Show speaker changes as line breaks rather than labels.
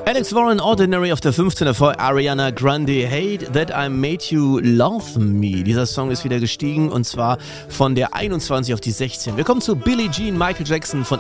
Alex Warren, Ordinary auf der 15. davor Ariana Grande, Hate That I Made You Love Me. Dieser Song ist wieder gestiegen und zwar von der 21 auf die 16. Wir kommen zu Billie Jean, Michael Jackson von